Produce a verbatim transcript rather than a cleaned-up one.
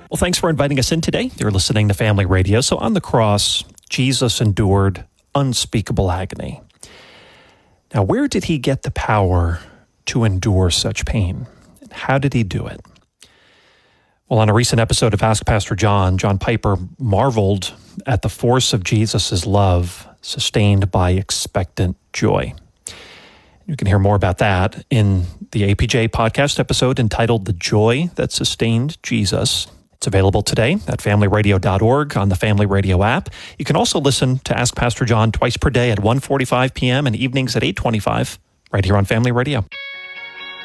Well, thanks for inviting us in today. You're listening to Family Radio. So on the cross, Jesus endured unspeakable agony. Now, where did he get the power to endure such pain? How did he do it? Well, on a recent episode of Ask Pastor John, John Piper marveled at the force of Jesus' love sustained by expectant joy. You can hear more about that in the A P J podcast episode entitled The Joy That Sustained Jesus. It's available today at family radio dot org on the Family Radio app. You can also listen to Ask Pastor John twice per day at one forty-five p.m. and evenings at eight twenty-five right here on Family Radio.